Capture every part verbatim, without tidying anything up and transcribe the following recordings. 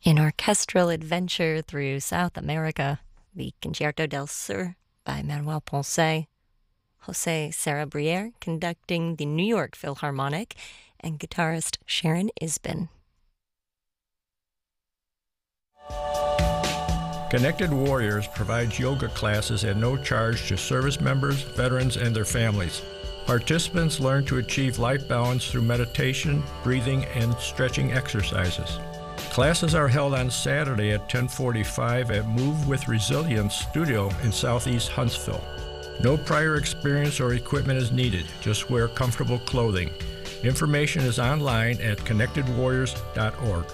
In orchestral adventure through South America, the Concerto del Sur by Manuel Ponce, Jose Sarabriere conducting the New York Philharmonic, and guitarist Sharon Isbin. Connected Warriors provides yoga classes at no charge to service members, veterans, and their families. Participants learn to achieve life balance through meditation, breathing, and stretching exercises. Classes are held on Saturday at ten forty-five at Move with Resilience Studio in Southeast Huntsville. No prior experience or equipment is needed. Just wear comfortable clothing. Information is online at connected warriors dot org.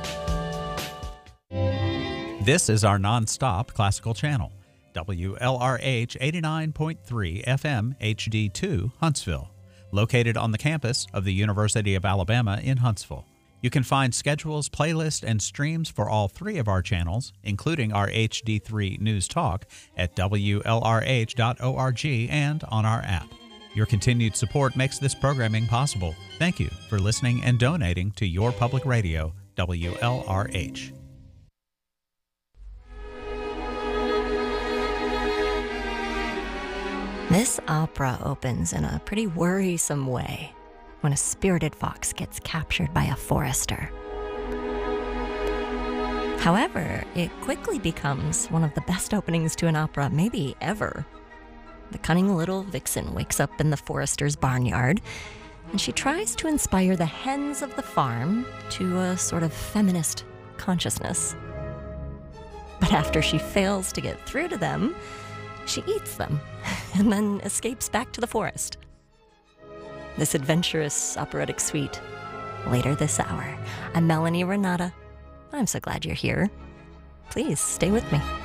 This is our non-stop classical channel, W L R H eighty-nine point three F M H D two, Huntsville, located on the campus of the University of Alabama in Huntsville. You can find schedules, playlists, and streams for all three of our channels, including our H D three News Talk, at W L R H dot org and on our app. Your continued support makes this programming possible. Thank you for listening and donating to your public radio, W L R H. This opera opens in a pretty worrisome way when a spirited fox gets captured by a forester. However, it quickly becomes one of the best openings to an opera maybe ever. The cunning little vixen wakes up in the forester's barnyard, and she tries to inspire the hens of the farm to a sort of feminist consciousness. But after she fails to get through to them, she eats them and then escapes back to the forest. This adventurous operatic suite, later this hour. I'm Melanie Renata. I'm so glad you're here. Please stay with me.